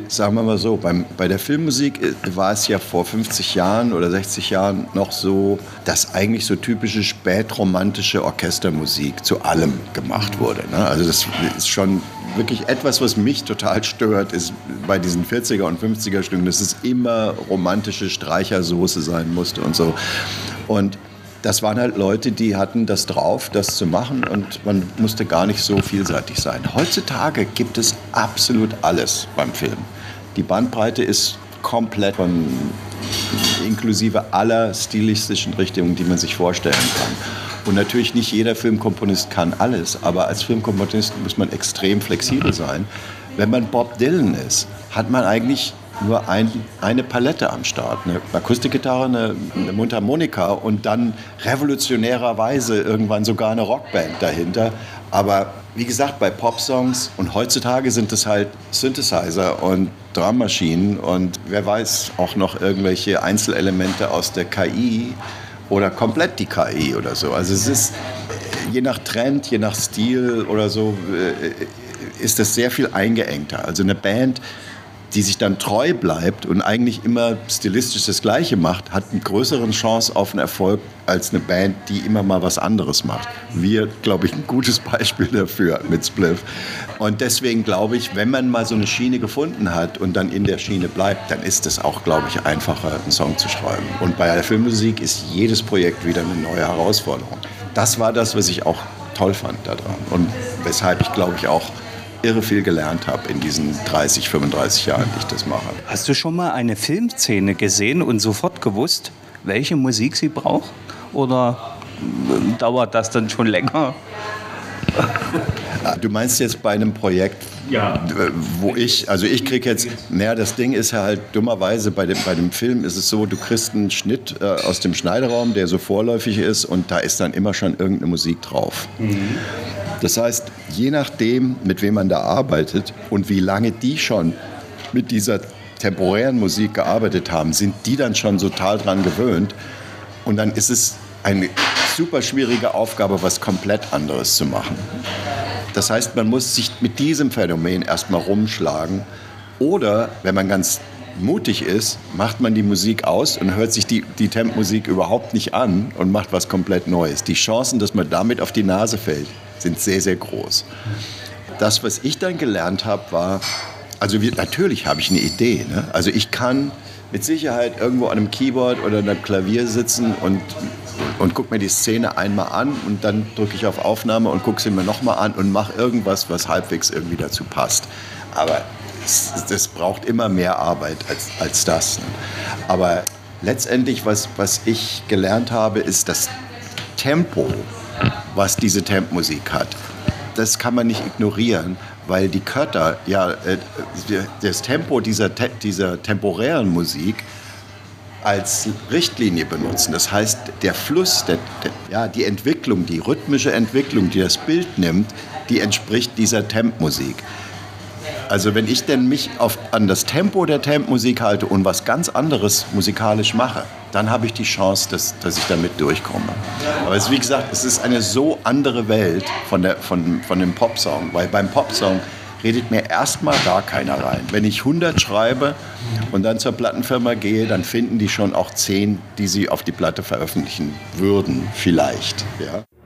sagen wir mal so, bei der Filmmusik war es ja vor 50 Jahren oder 60 Jahren noch so, dass eigentlich so typische spätromantische Orchestermusik zu allem gemacht wurde. Ne? Also das ist schon wirklich etwas, was mich total stört, ist bei diesen 40er und 50er Stücken, dass es immer romantische Streichersoße sein musste und so. Und das waren halt Leute, die hatten das drauf, das zu machen, und man musste gar nicht so vielseitig sein. Heutzutage gibt es absolut alles beim Film. Die Bandbreite ist komplett inklusive aller stilistischen Richtungen, die man sich vorstellen kann. Und natürlich nicht jeder Filmkomponist kann alles, aber als Filmkomponist muss man extrem flexibel sein. Wenn man Bob Dylan ist, hat man eigentlich nur eine Palette am Start. Eine Akustikgitarre, eine Mundharmonika und dann revolutionärerweise irgendwann sogar eine Rockband dahinter. Aber wie gesagt, bei Popsongs und heutzutage sind es halt Synthesizer und Drummaschinen und wer weiß auch noch irgendwelche Einzelelemente aus der KI oder komplett die KI oder so. Also es ist je nach Trend, je nach Stil oder so, ist das sehr viel eingeengter. Also eine Band, die sich dann treu bleibt und eigentlich immer stilistisch das Gleiche macht, hat eine größere Chance auf einen Erfolg als eine Band, die immer mal was anderes macht. Wir, glaube ich, ein gutes Beispiel dafür mit Spliff. Und deswegen glaube ich, wenn man mal so eine Schiene gefunden hat und dann in der Schiene bleibt, dann ist es auch, glaube ich, einfacher, einen Song zu schreiben. Und bei der Filmmusik ist jedes Projekt wieder eine neue Herausforderung. Das war das, was ich auch toll fand daran und weshalb ich, glaube ich, auch irre viel gelernt habe in diesen 30, 35 Jahren, die ich das mache. Hast du schon mal eine Filmszene gesehen und sofort gewusst, welche Musik sie braucht? Oder dauert das dann schon länger? Du meinst jetzt bei einem Projekt, ja, wo ich kriege jetzt, das Ding ist ja halt dummerweise, bei dem Film ist es so, du kriegst einen Schnitt aus dem Schneideraum, der so vorläufig ist und da ist dann immer schon irgendeine Musik drauf. Mhm. Das heißt, je nachdem, mit wem man da arbeitet und wie lange die schon mit dieser temporären Musik gearbeitet haben, sind die dann schon total dran gewöhnt. Und dann ist es eine super schwierige Aufgabe, was komplett anderes zu machen. Das heißt, man muss sich mit diesem Phänomen erstmal rumschlagen. Oder, wenn man ganz mutig ist, macht man die Musik aus und hört sich die Temp-Musik überhaupt nicht an und macht was komplett Neues. Die Chancen, dass man damit auf die Nase fällt, sind sehr, sehr groß. Das, was ich dann gelernt habe, war, natürlich habe ich eine Idee. Ne? Also ich kann mit Sicherheit irgendwo an einem Keyboard oder einem Klavier sitzen und gucke mir die Szene einmal an und dann drücke ich auf Aufnahme und gucke sie mir nochmal an und mache irgendwas, was halbwegs irgendwie dazu passt. Aber das braucht immer mehr Arbeit als das. Ne? Aber letztendlich, was ich gelernt habe, ist das Tempo, was diese Temp-Musik hat. Das kann man nicht ignorieren, weil die Cutter ja das Tempo dieser temporären Musik als Richtlinie benutzen. Das heißt, der Fluss, die Entwicklung, die rhythmische Entwicklung, die das Bild nimmt, die entspricht dieser Temp-Musik. Also wenn ich denn mich an das Tempo der Temp-Musik halte und was ganz anderes musikalisch mache, dann habe ich die Chance, dass ich damit durchkomme. Aber wie gesagt, es ist eine so andere Welt von dem Popsong, weil beim Popsong redet mir erstmal gar keiner rein. Wenn ich 100 schreibe und dann zur Plattenfirma gehe, dann finden die schon auch 10, die sie auf die Platte veröffentlichen würden, vielleicht. Ja.